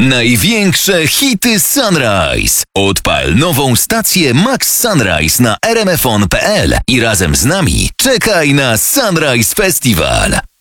Największe hity Sunrise. Odpal nową stację Max Sunrise na rmfon.pl i razem z nami czekaj na Sunrise Festival.